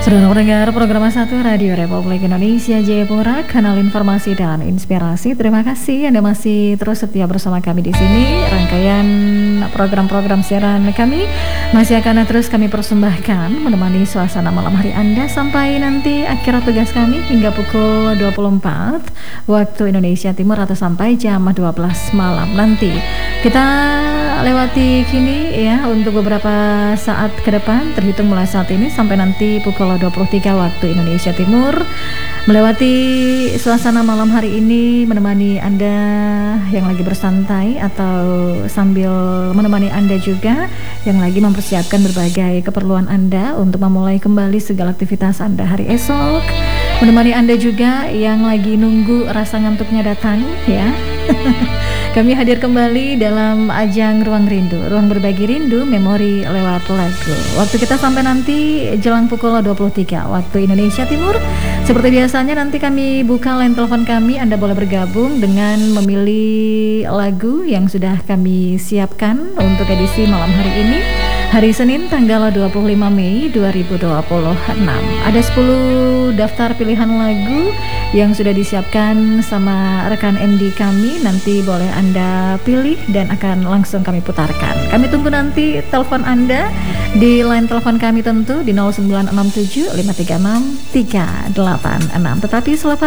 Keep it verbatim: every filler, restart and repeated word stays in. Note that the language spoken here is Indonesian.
Saudara pendengar program satu Radio Republik Indonesia Jayapura, kanal informasi dan inspirasi. Terima kasih Anda masih terus setia bersama kami di sini. Rangkaian program-program siaran kami masih akan terus kami persembahkan menemani suasana malam hari Anda sampai nanti akhir tugas kami hingga pukul dua puluh empat waktu Indonesia Timur atau sampai jam dua belas malam nanti. Kita lewati kini ya untuk beberapa saat ke depan terhitung mulai saat ini sampai nanti pukul dua puluh tiga waktu Indonesia Timur, melewati suasana malam hari ini menemani Anda yang lagi bersantai atau sambil menemani Anda juga yang lagi mempersiapkan berbagai keperluan Anda untuk memulai kembali segala aktivitas Anda hari esok, menemani Anda juga yang lagi nunggu rasa ngantuknya datang ya. Kami hadir kembali dalam ajang Ruang Rindu, ruang berbagi rindu, memori lewat lagu. Waktu kita sampai nanti jelang pukul dua puluh tiga waktu Indonesia Timur. Seperti biasanya nanti kami buka line telepon kami, Anda boleh bergabung dengan memilih lagu yang sudah kami siapkan untuk edisi malam hari ini. Hari Senin tanggal dua puluh lima Mei dua ribu dua puluh enam. Ada sepuluh daftar pilihan lagu yang sudah disiapkan sama rekan M D kami. Nanti boleh Anda pilih dan akan langsung kami putarkan. Kami tunggu nanti telepon Anda di line telepon kami tentu di nol sembilan enam tujuh lima tiga enam tiga delapan enam. Tetapi selepas